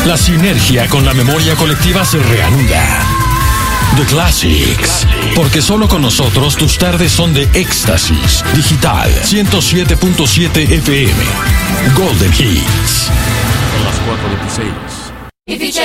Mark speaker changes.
Speaker 1: La sinergia con la memoria colectiva se reanuda. The Classics. Porque solo con nosotros tus tardes son de éxtasis. Digital 107.7 FM. Golden Hits.
Speaker 2: Son las 4:26.